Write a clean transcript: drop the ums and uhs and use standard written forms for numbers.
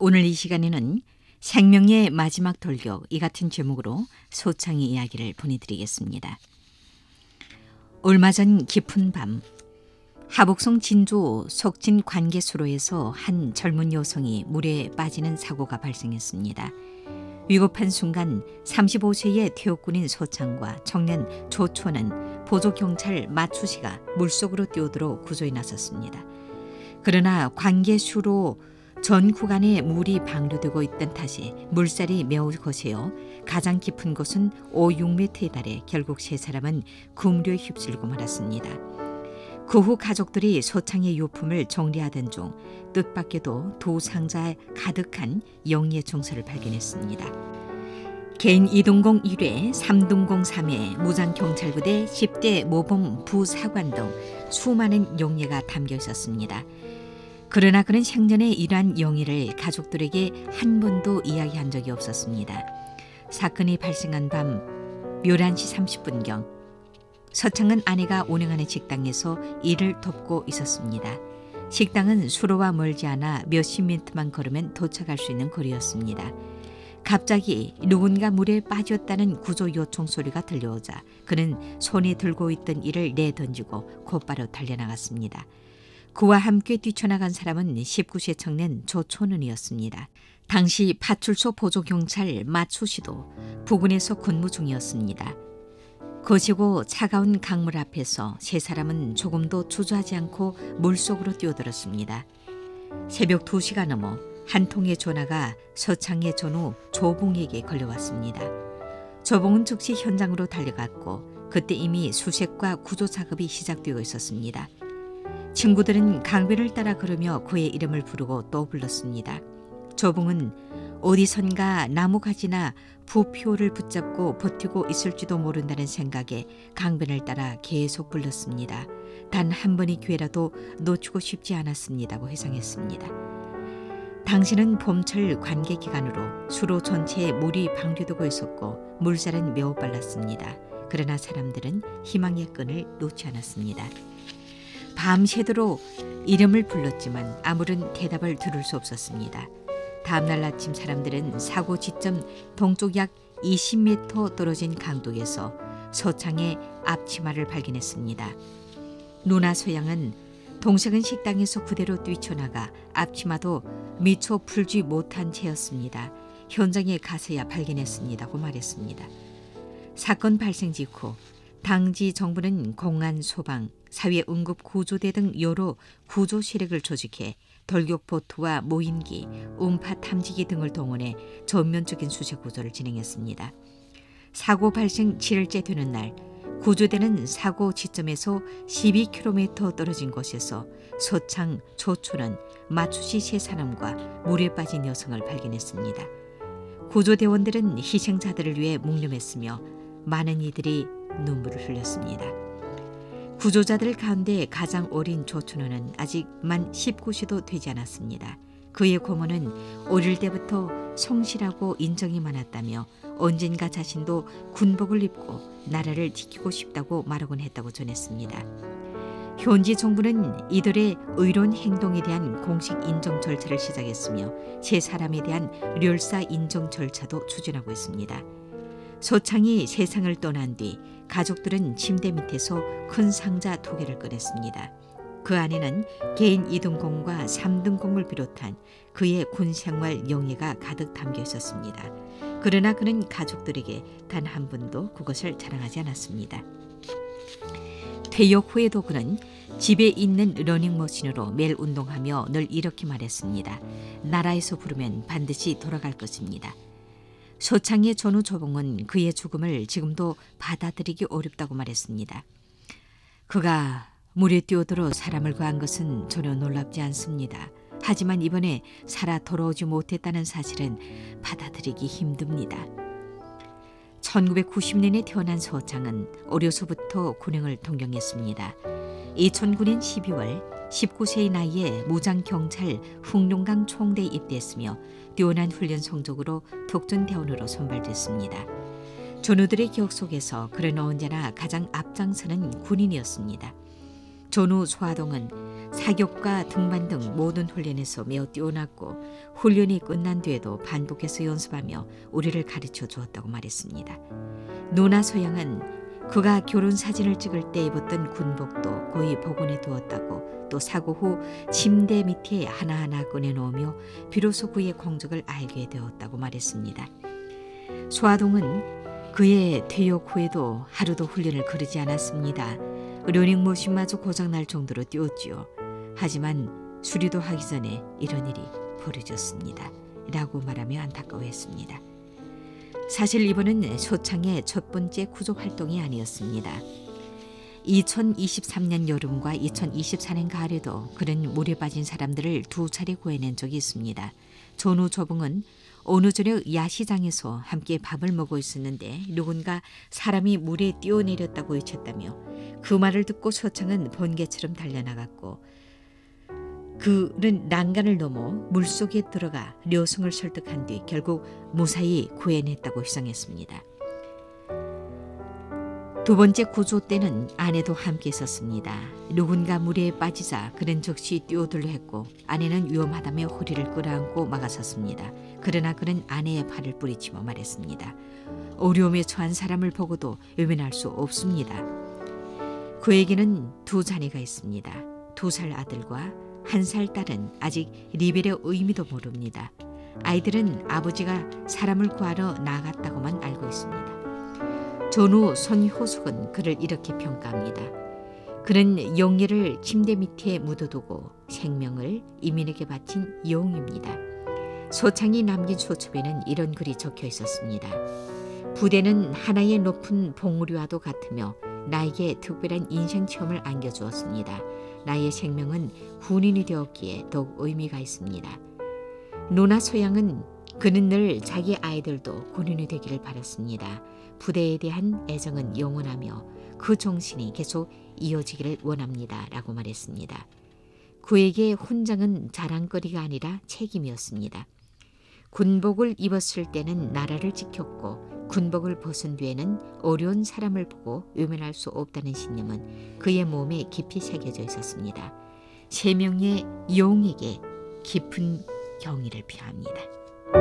오늘 이 시간에는 생명의 마지막 돌격 이 같은 제목으로 소창의 이야기를 보내드리겠습니다. 얼마 전 깊은 밤 하복성 진조 속진 관계수로에서 한 젊은 여성이 물에 빠지는 사고가 발생했습니다. 위급한 순간 35세의 퇴역군인 소창과 청년 조초는 보조경찰 마추씨가 물속으로 뛰어들어 구조에 나섰습니다. 그러나 관계수로 전 구간에 물이 방류되고 있던 탓에 물살이 매우 거세요 가장 깊은 곳은 5, 6m에 달해 결국 세 사람은 급류에 휩쓸리고 말았습니다. 그 후 가족들이 소창의 유품을 정리하던 중 뜻밖에도 두 상자에 가득한 영리의 증서를 발견했습니다. 개인 2등공 1회, 3등공 3회, 무장경찰부대 10대 모범 부사관 등 수많은 영예가 담겨 있었습니다. 그러나 그는 생전에 이러한 영예를 가족들에게 한 번도 이야기한 적이 없었습니다. 사건이 발생한 밤 11시 30분경 서창은 아내가 운영하는 식당에서 일을 돕고 있었습니다. 식당은 수로와 멀지 않아 몇십 미터만 걸으면 도착할 수 있는 거리였습니다. 갑자기 누군가 물에 빠졌다는 구조 요청 소리가 들려오자 그는 손에 들고 있던 일을 내던지고 곧바로 달려나갔습니다. 그와 함께 뛰쳐나간 사람은 19세 청년 조초는이었습니다. 당시 파출소 보조경찰 마추씨도 부근에서 근무 중이었습니다. 거시고 차가운 강물 앞에서 세 사람은 조금도 주저하지 않고 물속으로 뛰어들었습니다. 새벽 2시가 넘어 한 통의 전화가 서창의 전우 조봉에게 걸려왔습니다. 조봉은 즉시 현장으로 달려갔고 그때 이미 수색과 구조 작업이 시작되어 있었습니다. 친구들은 강변을 따라 걸으며 그의 이름을 부르고 또 불렀습니다. 조봉은 어디선가 나무가지나 부표를 붙잡고 버티고 있을지도 모른다는 생각에 강변을 따라 계속 불렀습니다. 단 한 번의 기회라도 놓치고 싶지 않았습니다고 회상했습니다. 당시는 봄철 관계 기간으로 수로 전체에 물이 방류되고 있었고 물살은 매우 빨랐습니다. 그러나 사람들은 희망의 끈을 놓지 않았습니다. 밤새도록 이름을 불렀지만 아무런 대답을 들을 수 없었습니다. 다음날 아침 사람들은 사고 지점 동쪽 약 20m 떨어진 강둑에서 서창의 앞치마를 발견했습니다. 누나 소양은 동생은 식당에서 그대로 뛰쳐나가 앞치마도 미처 풀지 못한 채였습니다. 현장에 가서야 발견했습니다고 말했습니다. 사건 발생 직후 당지 정부는 공안, 소방, 사회응급구조대 등 여러 구조 세력을 조직해 돌격보트와 모인기, 음파 탐지기 등을 동원해 전면적인 수색 구조를 진행했습니다. 사고 발생 7일째 되는 날 구조대는 사고 지점에서 12km 떨어진 곳에서 서창, 조초는 마추씨 세 사람과 물에 빠진 여성을 발견했습니다. 구조대원들은 희생자들을 위해 묵념했으며 많은 이들이 눈물을 흘렸습니다. 구조자들 가운데 가장 어린 조춘호는 아직 만 19세도 되지 않았습니다. 그의 고모는 어릴 때부터 성실하고 인정이 많았다며 언젠가 자신도 군복을 입고 나라를 지키고 싶다고 말하곤 했다고 전했습니다. 현지 정부는 이들의 의로운 행동에 대한 공식 인정 절차를 시작했으며 세 사람에 대한 멸사 인정 절차도 추진하고 있습니다. 소창이 세상을 떠난 뒤 가족들은 침대 밑에서 큰 상자 2개를 꺼냈습니다. 그 안에는 개인 2등공과 3등공을 비롯한 그의 군생활 영예가 가득 담겨 있었습니다. 그러나 그는 가족들에게 단 한 번도 그것을 자랑하지 않았습니다. 퇴역 후에도 그는 집에 있는 러닝머신으로 매일 운동하며 늘 이렇게 말했습니다. 나라에서 부르면 반드시 돌아갈 것입니다. 소창의 전우 조봉은 그의 죽음을 지금도 받아들이기 어렵다고 말했습니다. 그가 물에 뛰어들어 사람을 구한 것은 전혀 놀랍지 않습니다. 하지만 이번에 살아 돌아오지 못했다는 사실은 받아들이기 힘듭니다. 1990년에 태어난 서창은 어려서부터 군행을 동경했습니다. 2009년 12월 19세의 나이에 무장경찰 흑룡강 총대에 입대했으며 뛰어난 훈련 성적으로 특전대원으로 선발됐습니다. 전우들의 기억 속에서 그는 언제나 가장 앞장서는 군인이었습니다. 전우 소하동은 사격과 등반 등 모든 훈련에서 매우 뛰어났고 훈련이 끝난 뒤에도 반복해서 연습하며 우리를 가르쳐 주었다고 말했습니다. 노나 소양은 그가 결혼 사진을 찍을 때 입었던 군복도 거의 복원해 두었다고, 또 사고 후 침대 밑에 하나하나 꺼내놓으며 비로소 그의 공적을 알게 되었다고 말했습니다. 소아동은 그의 퇴역 후에도 하루도 훈련을 거르지 않았습니다. 러닝머신마저 고장날 정도로 뛰었지요. 하지만 수리도 하기 전에 이런 일이 벌어졌습니다. 라고 말하며 안타까워했습니다. 사실 이번은 소창의 첫 번째 구조 활동이 아니었습니다. 2023년 여름과 2024년 가을에도 그는 물에 빠진 사람들을 2차례 구해낸 적이 있습니다. 전후 조봉은 어느 저녁 야시장에서 함께 밥을 먹고 있었는데 누군가 사람이 물에 뛰어내렸다고 외쳤다며 그 말을 듣고 소창은 번개처럼 달려나갔고 그는 난간을 넘어 물속에 들어가 려승을 설득한 뒤 결국 무사히 구해냈다고 희생했습니다. 두 번째 구조 때는 아내도 함께 있었습니다. 누군가 물에 빠지자 그는 즉시 뛰어들려 했고 아내는 위험하다며 허리를 끌어안고 막아섰습니다. 그러나 그는 아내의 팔을 뿌리치며 말했습니다. 어려움에 처한 사람을 보고도 외면할 수 없습니다. 그에게는 2자녀가 있습니다. 2살 아들과 1살 딸은 아직 리벨의 의미도 모릅니다. 아이들은 아버지가 사람을 구하러 나갔다고만 알고 있습니다. 전후 손효숙은 그를 이렇게 평가합니다. 그는 영예를 침대 밑에 묻어두고 생명을 이민에게 바친 영웅입니다. 소창이 남긴 소첩에는 이런 글이 적혀 있었습니다. 부대는 하나의 높은 봉우리와도 같으며 나에게 특별한 인생 체험을 안겨주었습니다. 나의 생명은 군인이 되었기에 더욱 의미가 있습니다. 노나 소양은 그는 늘 자기 아이들도 군인이 되기를 바랐습니다. 부대에 대한 애정은 영원하며 그 정신이 계속 이어지기를 원합니다. 라고 말했습니다. 그에게 훈장은 자랑거리가 아니라 책임이었습니다. 군복을 입었을 때는 나라를 지켰고 군복을 벗은 뒤에는 어려운 사람을 보고 외면할 수 없다는 신념은 그의 몸에 깊이 새겨져 있었습니다. 3명의 영웅에게 깊은 경의를 표합니다.